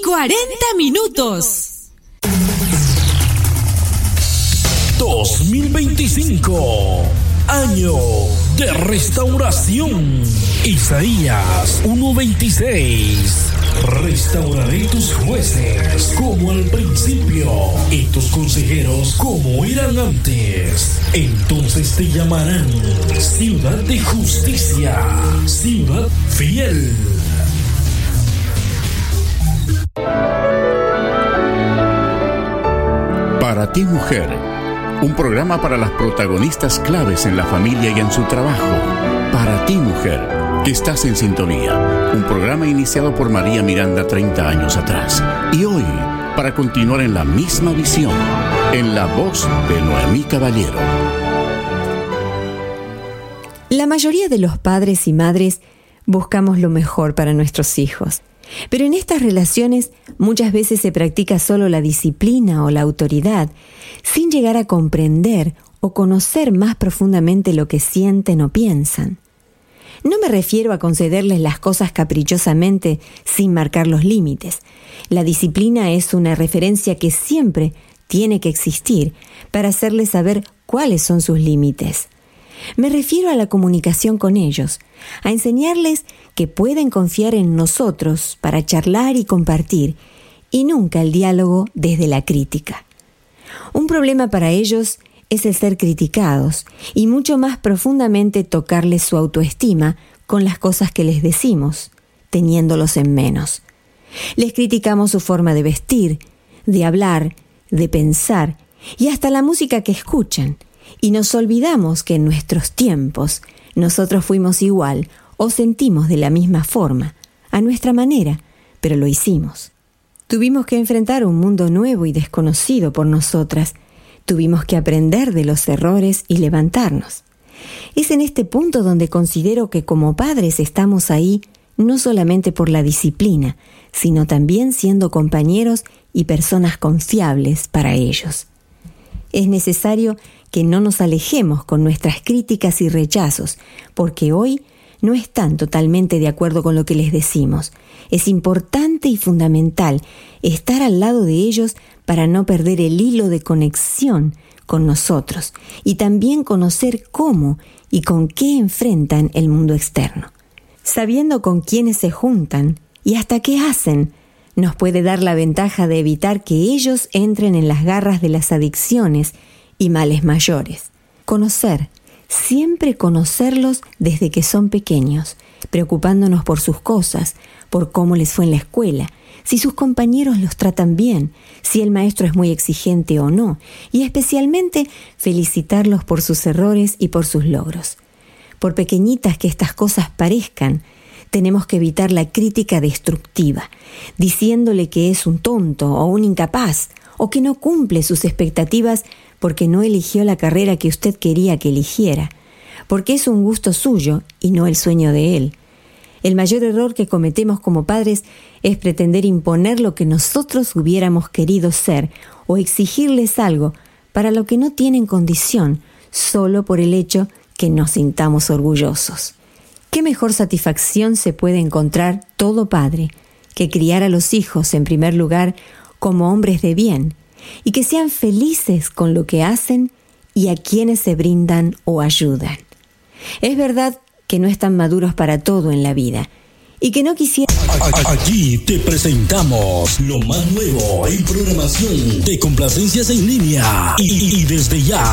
40 minutos. 2025, año de restauración. Isaías 1:26. Restauraré tus jueces como al principio y tus consejeros como eran antes. Entonces te llamarán ciudad de justicia, ciudad fiel. Para ti, mujer, un programa para las protagonistas claves en la familia y en su trabajo. Para ti, mujer, que estás en sintonía. Un programa iniciado por María Miranda 30 años atrás. Y hoy, para continuar en la misma visión, en la voz de Noemí Caballero. La mayoría de los padres y madres buscamos lo mejor para nuestros hijos. Pero en estas relaciones muchas veces se practica solo la disciplina o la autoridad, sin llegar a comprender o conocer más profundamente lo que sienten o piensan. No me refiero a concederles las cosas caprichosamente sin marcar los límites. La disciplina es una referencia que siempre tiene que existir para hacerles saber cuáles son sus límites. Me refiero a la comunicación con ellos, a enseñarles que pueden confiar en nosotros para charlar y compartir, y nunca el diálogo desde la crítica. Un problema para ellos es el ser criticados, y mucho más profundamente tocarles su autoestima con las cosas que les decimos, teniéndolos en menos. Les criticamos su forma de vestir, de hablar, de pensar, y hasta la música que escuchan. Y nos olvidamos que en nuestros tiempos nosotros fuimos igual o sentimos de la misma forma, a nuestra manera, pero lo hicimos. Tuvimos que enfrentar un mundo nuevo y desconocido por nosotras. Tuvimos que aprender de los errores y levantarnos. Es en este punto donde considero que como padres estamos ahí no solamente por la disciplina, sino también siendo compañeros y personas confiables para ellos. Es necesario que no nos alejemos con nuestras críticas y rechazos, porque hoy no están totalmente de acuerdo con lo que les decimos. Es importante y fundamental estar al lado de ellos para no perder el hilo de conexión con nosotros y también conocer cómo y con qué enfrentan el mundo externo. Sabiendo con quiénes se juntan y hasta qué hacen, nos puede dar la ventaja de evitar que ellos entren en las garras de las adicciones y males mayores. Conocer, siempre conocerlos desde que son pequeños, preocupándonos por sus cosas, por cómo les fue en la escuela, si sus compañeros los tratan bien, si el maestro es muy exigente o no, y especialmente felicitarlos por sus errores y por sus logros. Por pequeñitas que estas cosas parezcan, tenemos que evitar la crítica destructiva, diciéndole que es un tonto o un incapaz, o que no cumple sus expectativas porque no eligió la carrera que usted quería que eligiera, porque es un gusto suyo y no el sueño de él. El mayor error que cometemos como padres es pretender imponer lo que nosotros hubiéramos querido ser o exigirles algo para lo que no tienen condición, solo por el hecho que nos sintamos orgullosos. ¿Qué mejor satisfacción se puede encontrar todo padre que criar a los hijos en primer lugar como hombres de bien y que sean felices con lo que hacen y a quienes se brindan o ayudan? Es verdad que no están maduros para todo en la vida y que no quisieran... Aquí te presentamos lo más nuevo en programación de complacencias en línea y desde ya